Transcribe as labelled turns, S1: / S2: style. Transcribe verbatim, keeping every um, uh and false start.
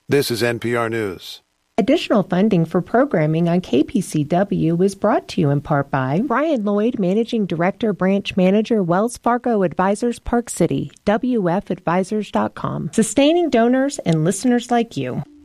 S1: This is N P R News.
S2: Additional funding for programming on K P C W is brought to you in part by Brian Lloyd, Managing Director, Branch Manager, Wells Fargo Advisors, Park City, W F advisors dot com, sustaining donors and listeners like you.